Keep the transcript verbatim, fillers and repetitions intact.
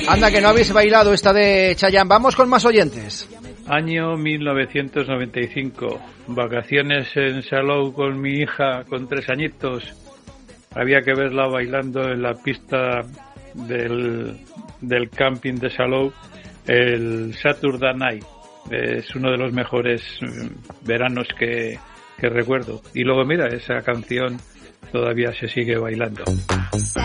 Anda, que no habéis bailado esta de Chayanne. Vamos con más oyentes. Año mil novecientos noventa y cinco. Vacaciones en Salou con mi hija con tres añitos. Había que verla bailando en la pista del, del camping de Salou, el Saturday Night. Es uno de los mejores veranos que, que recuerdo. Y luego, mira, esa canción todavía se sigue bailando.